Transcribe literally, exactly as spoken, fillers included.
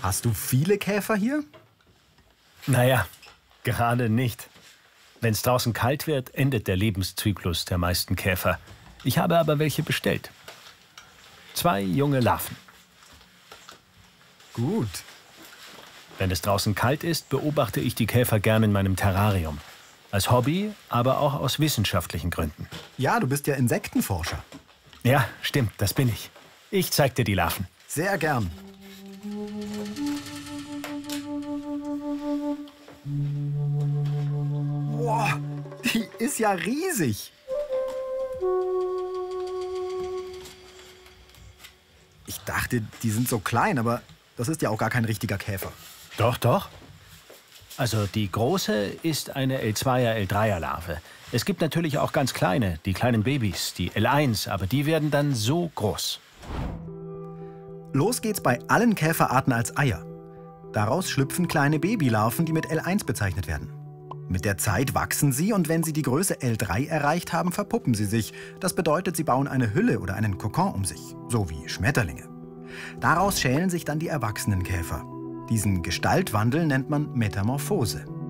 Hast du viele Käfer hier? Naja, gerade nicht. Wenn es draußen kalt wird, endet der Lebenszyklus der meisten Käfer. Ich habe aber welche bestellt. Zwei junge Larven. Gut. Wenn es draußen kalt ist, beobachte ich die Käfer gern in meinem Terrarium. Als Hobby, aber auch aus wissenschaftlichen Gründen. Ja, du bist ja Insektenforscher. Ja, stimmt, das bin ich. Ich zeig dir die Larven. Sehr gern. Boah, die ist ja riesig. Ich dachte, die sind so klein, aber das ist ja auch gar kein richtiger Käfer. Doch, doch. Also die große ist eine L zweier, L dreier Larve. Es gibt natürlich auch ganz kleine, die kleinen Babys, die L eins, aber die werden dann so groß. Los geht's bei allen Käferarten als Eier. Daraus schlüpfen kleine Babylarven, die mit L eins bezeichnet werden. Mit der Zeit wachsen sie und wenn sie die Größe L drei erreicht haben, verpuppen sie sich. Das bedeutet, sie bauen eine Hülle oder einen Kokon um sich, so wie Schmetterlinge. Daraus schälen sich dann die erwachsenen Käfer. Diesen Gestaltwandel nennt man Metamorphose.